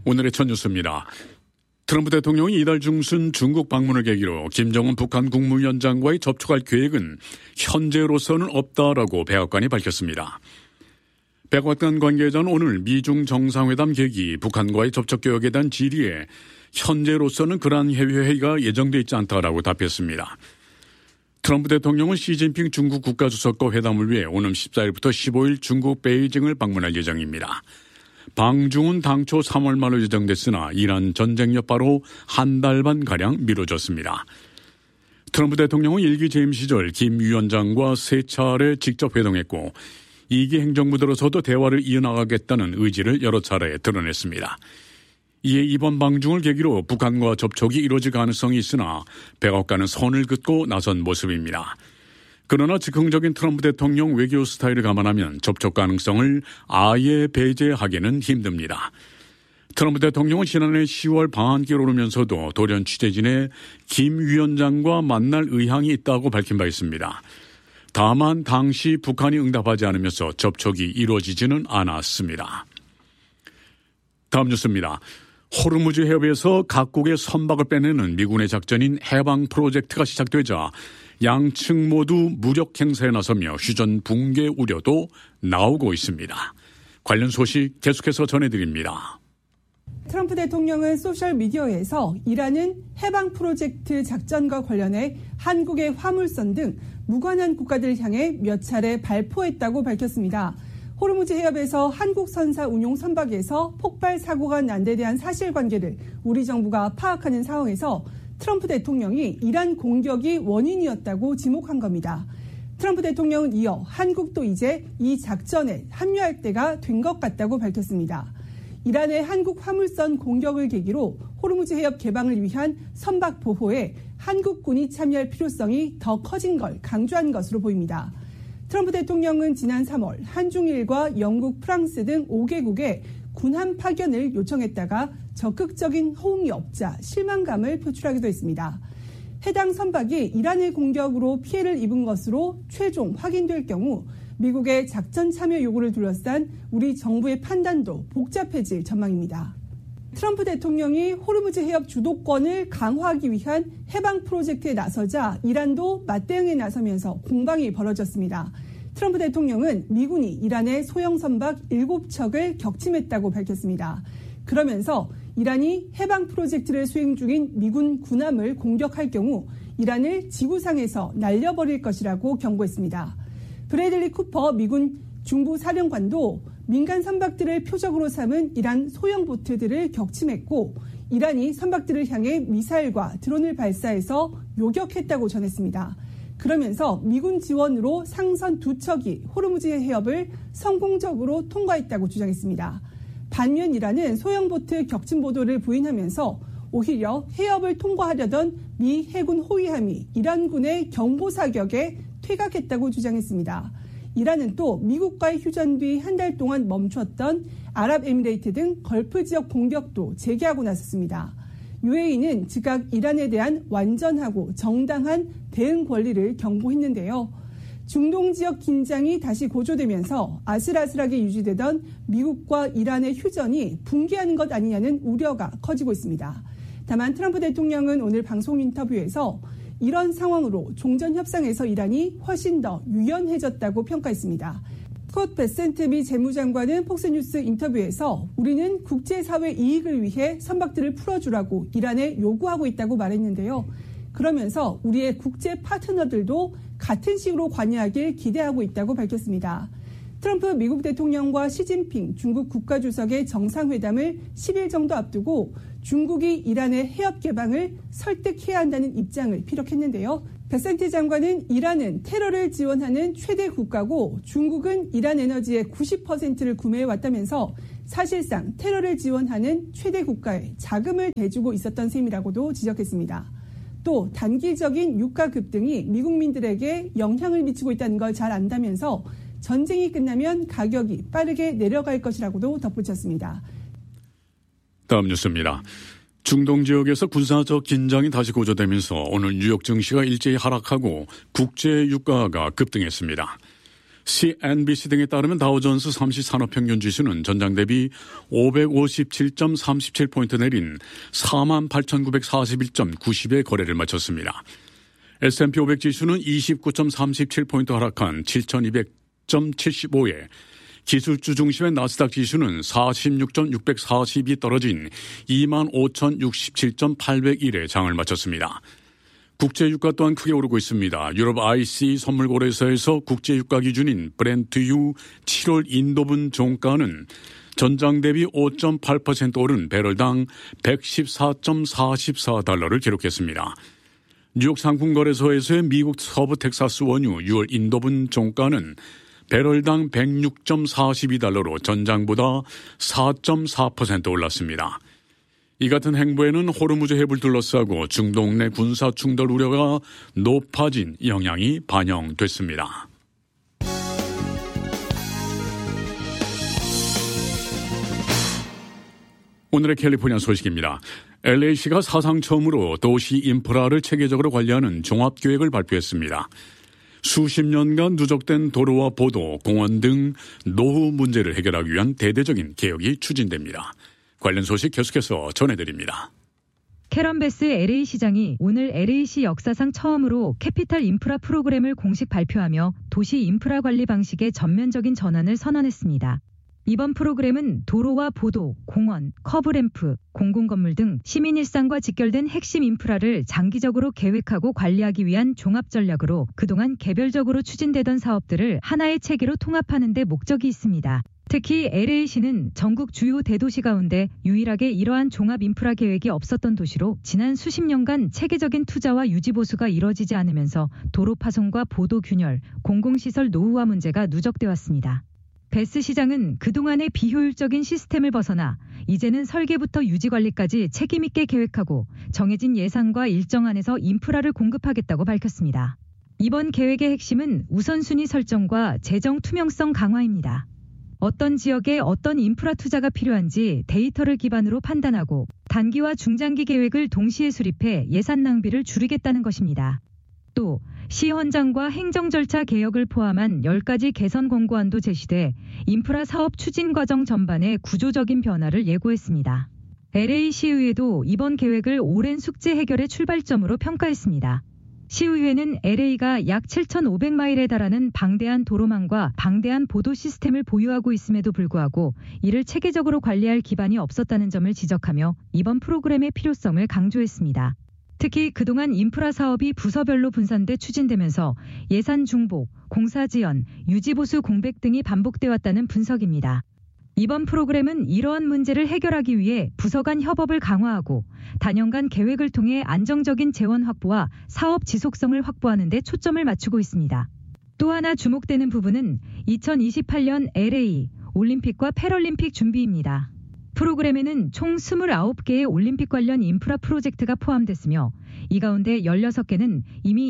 오늘의 첫 뉴스입니다. 트럼프 대통령이 이달 중순 중국 방문을 계기로 김정은 북한 국무위원장과의 접촉할 계획은 현재로서는 없다라고 백악관이 밝혔습니다. 백악관 관계자는 오늘 미중 정상회담 계기 북한과의 접촉 계획에 대한 질의에 현재로서는 그러한 회의가 예정돼 있지 않다라고 답했습니다. 트럼프 대통령은 시진핑 중국 국가주석과 회담을 위해 오는 14일부터 15일 중국 베이징을 방문할 예정입니다. 방중은 당초 3월 말로 예정됐으나 이란 전쟁 여파로 한 달 반가량 미뤄졌습니다. 트럼프 대통령은 1기 재임 시절 김 위원장과 3차례 직접 회동했고 2기 행정부 들어서도 대화를 이어나가겠다는 의지를 여러 차례 드러냈습니다. 이에 이번 방중을 계기로 북한과 접촉이 이루어질 가능성이 있으나 백악관은 선을 긋고 나선 모습입니다. 그러나 즉흥적인 트럼프 대통령 외교 스타일을 감안하면 접촉 가능성을 아예 배제하기는 힘듭니다. 트럼프 대통령은 지난해 10월 방한기를 오르면서도 돌연 취재진에 김 위원장과 만날 의향이 있다고 밝힌 바 있습니다. 다만 당시 북한이 응답하지 않으면서 접촉이 이루어지지는 않았습니다. 다음 뉴스입니다. 호르무즈 해협에서 각국의 선박을 빼내는 미군의 작전인 해방 프로젝트가 시작되자 양측 모두 무력 행사에 나서며 휴전 붕괴 우려도 나오고 있습니다. 관련 소식 계속해서 전해드립니다. 트럼프 대통령은 소셜미디어에서 이란은 해방 프로젝트 작전과 관련해 한국의 화물선 등 무관한 국가들을 향해 몇 차례 발포했다고 밝혔습니다. 호르무즈 해협에서 한국 선사 운용 선박에서 폭발 사고가 난 데 대한 사실관계를 우리 정부가 파악하는 상황에서 트럼프 대통령이 이란 공격이 원인이었다고 지목한 겁니다. 트럼프 대통령은 이어 한국도 이제 이 작전에 합류할 때가 된 것 같다고 밝혔습니다. 이란의 한국 화물선 공격을 계기로 호르무즈 해협 개방을 위한 선박 보호에 한국군이 참여할 필요성이 더 커진 걸 강조한 것으로 보입니다. 트럼프 대통령은 지난 3월 한중일과 영국, 프랑스 등 5개국에 군함 파견을 요청했다가 적극적인 호응이 없자 실망감을 표출하기도 했습니다. 해당 선박이 이란의 공격으로 피해를 입은 것으로 최종 확인될 경우 미국의 작전 참여 요구를 둘러싼 우리 정부의 판단도 복잡해질 전망입니다. 트럼프 대통령이 호르무즈 해협 주도권을 강화하기 위한 해방 프로젝트에 나서자 이란도 맞대응에 나서면서 공방이 벌어졌습니다. 트럼프 대통령은 미군이 이란의 소형 선박 7척을 격침했다고 밝혔습니다. 그러면서 이란이 해방 프로젝트를 수행 중인 미군 군함을 공격할 경우 이란을 지구상에서 날려버릴 것이라고 경고했습니다. 브래들리 쿠퍼 미군 중부사령관도 민간 선박들을 표적으로 삼은 이란 소형 보트들을 격침했고 이란이 선박들을 향해 미사일과 드론을 발사해서 요격했다고 전했습니다. 그러면서 미군 지원으로 상선 2척이 호르무즈 해협을 성공적으로 통과했다고 주장했습니다. 반면 이란은 소형보트 격침 보도를 부인하면서 오히려 해협을 통과하려던 미 해군 호위함이 이란군의 경보 사격에 퇴각했다고 주장했습니다. 이란은 또 미국과의 휴전 뒤 한 달 동안 멈췄던 아랍에미레이트 등 걸프 지역 공격도 재개하고 나섰습니다. UAE는 즉각 이란에 대한 완전하고 정당한 대응 권리를 경고했는데요. 중동 지역 긴장이 다시 고조되면서 아슬아슬하게 유지되던 미국과 이란의 휴전이 붕괴하는 것 아니냐는 우려가 커지고 있습니다. 다만 트럼프 대통령은 오늘 방송 인터뷰에서 이런 상황으로 종전협상에서 이란이 훨씬 더 유연해졌다고 평가했습니다. 스콧 베센트 미 재무장관은 폭스뉴스 인터뷰에서 우리는 국제사회 이익을 위해 선박들을 풀어주라고 이란에 요구하고 있다고 말했는데요. 그러면서 우리의 국제 파트너들도 같은 식으로 관여하길 기대하고 있다고 밝혔습니다. 트럼프 미국 대통령과 시진핑 중국 국가주석의 정상회담을 10일 정도 앞두고 중국이 이란의 해협 개방을 설득해야 한다는 입장을 피력했는데요. 베센트 장관은 이란은 테러를 지원하는 최대 국가고 중국은 이란 에너지의 90%를 구매해왔다면서 사실상 테러를 지원하는 최대 국가에 자금을 대주고 있었던 셈이라고도 지적했습니다. 또 단기적인 유가 급등이 미국민들에게 영향을 미치고 있다는 걸 잘 안다면서 전쟁이 끝나면 가격이 빠르게 내려갈 것이라고도 덧붙였습니다. 다음 뉴스입니다. 중동 지역에서 군사적 긴장이 다시 고조되면서 오늘 뉴욕 증시가 일제히 하락하고 국제 유가가 급등했습니다. CNBC 등에 따르면 다우존스 30산업평균지수는 전장 대비 557.37포인트 내린 48,941.90의 거래를 마쳤습니다. S&P 500 지수는 29.37포인트 하락한 7,200.75에 기술주 중심의 나스닥 지수는 46.642이 떨어진 25,067.801에 장을 마쳤습니다. 국제유가 또한 크게 오르고 있습니다. 유럽 IC 선물거래소에서 국제유가 기준인 브렌트유 7월 인도분 종가는 전장 대비 5.8% 오른 배럴당 114.44달러를 기록했습니다. 뉴욕 상품거래소에서의 미국 서부 텍사스 원유 6월 인도분 종가는 배럴당 106.42달러로 전장보다 4.4% 올랐습니다. 이 같은 행보에는 호르무즈 해협을 둘러싸고 중동 내 군사 충돌 우려가 높아진 영향이 반영됐습니다. 오늘의 캘리포니아 소식입니다. LA시가 사상 처음으로 도시 인프라를 체계적으로 관리하는 종합계획을 발표했습니다. 수십 년간 누적된 도로와 보도, 공원 등 노후 문제를 해결하기 위한 대대적인 개혁이 추진됩니다. 관련 소식 계속해서 전해드립니다. 캐런 베스 LA시장이 오늘 LA시 역사상 처음으로 캐피탈 인프라 프로그램을 공식 발표하며 도시 인프라 관리 방식의 전면적인 전환을 선언했습니다. 이번 프로그램은 도로와 보도, 공원, 커브램프, 공공건물 등 시민 일상과 직결된 핵심 인프라를 장기적으로 계획하고 관리하기 위한 종합 전략으로 그동안 개별적으로 추진되던 사업들을 하나의 체계로 통합하는 데 목적이 있습니다. 특히 LA시는 전국 주요 대도시 가운데 유일하게 이러한 종합 인프라 계획이 없었던 도시로 지난 수십 년간 체계적인 투자와 유지 보수가 이뤄지지 않으면서 도로 파손과 보도 균열, 공공시설 노후화 문제가 누적돼 왔습니다. 베스 시장은 그동안의 비효율적인 시스템을 벗어나 이제는 설계부터 유지 관리까지 책임 있게 계획하고 정해진 예산과 일정 안에서 인프라를 공급하겠다고 밝혔습니다. 이번 계획의 핵심은 우선순위 설정과 재정 투명성 강화입니다. 어떤 지역에 어떤 인프라 투자가 필요한지 데이터를 기반으로 판단하고 단기와 중장기 계획을 동시에 수립해 예산 낭비를 줄이겠다는 것입니다. 또 시 헌장과 행정 절차 개혁을 포함한 10가지 개선 권고안도 제시돼 인프라 사업 추진 과정 전반에 구조적인 변화를 예고했습니다. LA시의회도 이번 계획을 오랜 숙제 해결의 출발점으로 평가했습니다. 시의회는 LA가 약 7,500마일에 달하는 방대한 도로망과 방대한 보도 시스템을 보유하고 있음에도 불구하고 이를 체계적으로 관리할 기반이 없었다는 점을 지적하며 이번 프로그램의 필요성을 강조했습니다. 특히 그동안 인프라 사업이 부서별로 분산돼 추진되면서 예산 중복, 공사 지연, 유지보수 공백 등이 반복돼 왔다는 분석입니다. 이번 프로그램은 이러한 문제를 해결하기 위해 부서 간 협업을 강화하고 단연간 계획을 통해 안정적인 재원 확보와 사업 지속성을 확보하는 데 초점을 맞추고 있습니다. 또 하나 주목되는 부분은 2028년 LA 올림픽과 패럴림픽 준비입니다. 프로그램에는 총 29개의 올림픽 관련 인프라 프로젝트가 포함됐으며 이 가운데 16개는 이미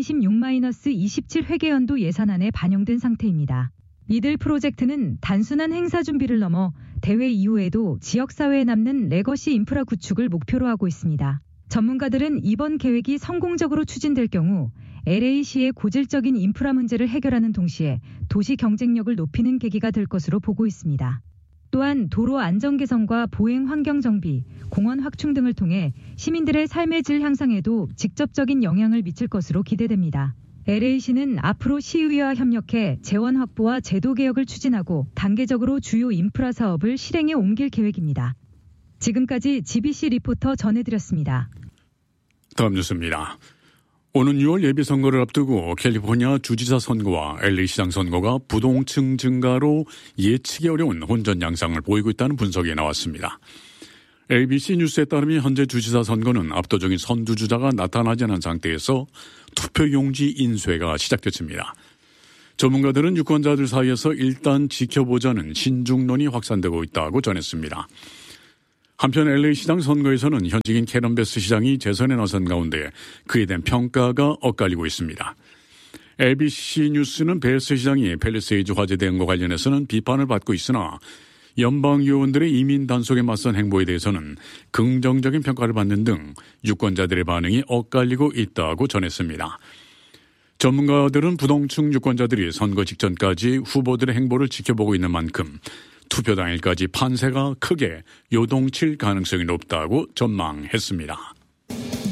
2026-27회계연도 예산안에 반영된 상태입니다. 이들 프로젝트는 단순한 행사 준비를 넘어 대회 이후에도 지역사회에 남는 레거시 인프라 구축을 목표로 하고 있습니다. 전문가들은 이번 계획이 성공적으로 추진될 경우 LA시의 고질적인 인프라 문제를 해결하는 동시에 도시 경쟁력을 높이는 계기가 될 것으로 보고 있습니다. 또한 도로 안전 개선과 보행 환경 정비, 공원 확충 등을 통해 시민들의 삶의 질 향상에도 직접적인 영향을 미칠 것으로 기대됩니다. LA시는 앞으로 시의회와 협력해 재원 확보와 제도 개혁을 추진하고 단계적으로 주요 인프라 사업을 실행에 옮길 계획입니다. 지금까지 GBC 리포터 전해드렸습니다. 다음 뉴스입니다. 오는 6월 예비선거를 앞두고 캘리포니아 주지사 선거와 LA시장 선거가 부동층 증가로 예측이 어려운 혼전 양상을 보이고 있다는 분석이 나왔습니다. ABC 뉴스에 따르면 현재 주지사 선거는 압도적인 선두주자가 나타나지 않은 상태에서 투표용지 인쇄가 시작됐습니다. 전문가들은 유권자들 사이에서 일단 지켜보자는 신중론이 확산되고 있다고 전했습니다. 한편 LA시장 선거에서는 현직인 캐런 베스 시장이 재선에 나선 가운데 그에 대한 평가가 엇갈리고 있습니다. ABC 뉴스는 베스 시장이 팰리세이드 화재 대응과 관련해서는 비판을 받고 있으나 연방의원들의 이민 단속에 맞선 행보에 대해서는 긍정적인 평가를 받는 등 유권자들의 반응이 엇갈리고 있다고 전했습니다. 전문가들은 부동층 유권자들이 선거 직전까지 후보들의 행보를 지켜보고 있는 만큼 투표 당일까지 판세가 크게 요동칠 가능성이 높다고 전망했습니다.